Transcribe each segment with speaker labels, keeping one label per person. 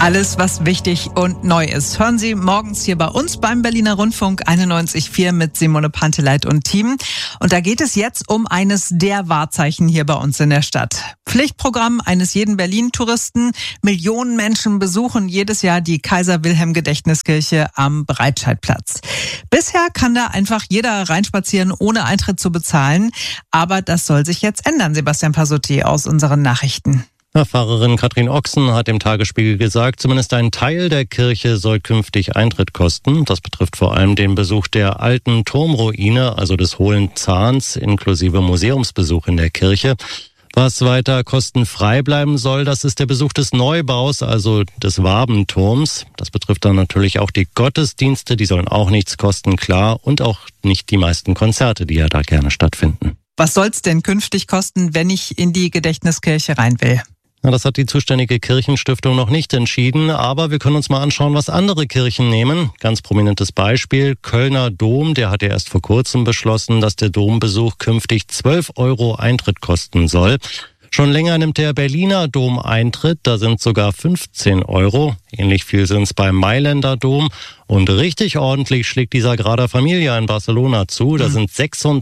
Speaker 1: Alles, was wichtig und neu ist, hören Sie morgens hier bei uns beim Berliner Rundfunk 91,4 mit Simone Panteleit und Team. Und da geht es jetzt um eines der Wahrzeichen hier bei uns in der Stadt. Pflichtprogramm eines jeden Berlin-Touristen. Millionen Menschen besuchen jedes Jahr die Kaiser-Wilhelm-Gedächtniskirche am Breitscheidplatz. Bisher kann da einfach jeder reinspazieren, ohne Eintritt zu bezahlen. Aber das soll sich jetzt ändern, Sebastian Pasutti aus unseren Nachrichten.
Speaker 2: Pfarrerin Katrin Ochsen hat dem Tagesspiegel gesagt, zumindest ein Teil der Kirche soll künftig Eintritt kosten. Das betrifft vor allem den Besuch der alten Turmruine, also des Hohlen Zahns, inklusive Museumsbesuch in der Kirche. Was weiter kostenfrei bleiben soll, das ist der Besuch des Neubaus, also des Wabenturms. Das betrifft dann natürlich auch die Gottesdienste, die sollen auch nichts kosten, klar, und auch nicht die meisten Konzerte, die ja da gerne stattfinden.
Speaker 1: Was soll's denn künftig kosten, wenn ich in die Gedächtniskirche rein will?
Speaker 2: Ja, das hat die zuständige Kirchenstiftung noch nicht entschieden, aber wir können uns mal anschauen, was andere Kirchen nehmen. Ganz prominentes Beispiel, Kölner Dom, der hat ja erst vor kurzem beschlossen, dass der Dombesuch künftig 12 € Eintritt kosten soll. Schon länger nimmt der Berliner Dom Eintritt, da sind sogar 15 €. Ähnlich viel sind es beim Mailänder Dom. Und richtig ordentlich schlägt die Sagrada Familia in Barcelona zu, da sind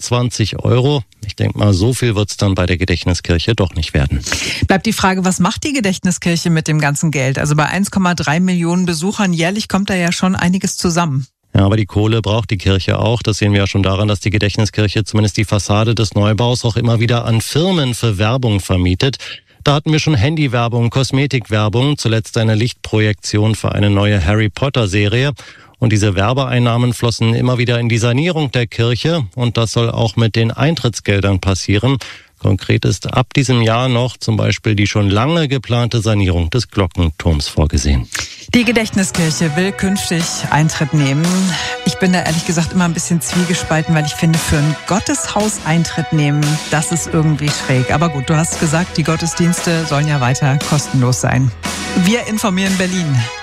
Speaker 2: 26 €. Ich denke mal, so viel wird es dann bei der Gedächtniskirche doch nicht werden.
Speaker 1: Bleibt die Frage, was macht die Gedächtniskirche mit dem ganzen Geld? Also bei 1,3 Millionen Besuchern jährlich kommt da ja schon einiges zusammen.
Speaker 2: Ja, aber die Kohle braucht die Kirche auch. Das sehen wir ja schon daran, dass die Gedächtniskirche zumindest die Fassade des Neubaus auch immer wieder an Firmen für Werbung vermietet. Da hatten wir schon Handywerbung, Kosmetikwerbung, zuletzt eine Lichtprojektion für eine neue Harry-Potter-Serie. Und diese Werbeeinnahmen flossen immer wieder in die Sanierung der Kirche. Und das soll auch mit den Eintrittsgeldern passieren. Konkret ist ab diesem Jahr noch zum Beispiel die schon lange geplante Sanierung des Glockenturms vorgesehen.
Speaker 1: Die Gedächtniskirche will künftig Eintritt nehmen. Ich bin da ehrlich gesagt immer ein bisschen zwiegespalten, weil ich finde, für ein Gotteshaus Eintritt nehmen, das ist irgendwie schräg. Aber gut, du hast gesagt, die Gottesdienste sollen ja weiter kostenlos sein. Wir informieren Berlin.